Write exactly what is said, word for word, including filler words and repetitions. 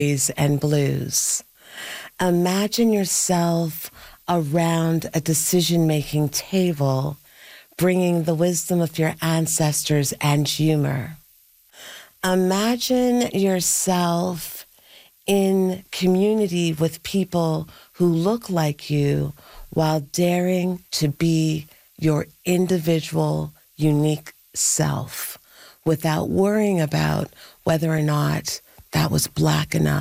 and blues. Imagine yourself around a decision-making table, bringing the wisdom of your ancestors and humor. Imagine yourself in community with people who look like you while daring to be your individual, unique self without worrying about whether or not that was Black enough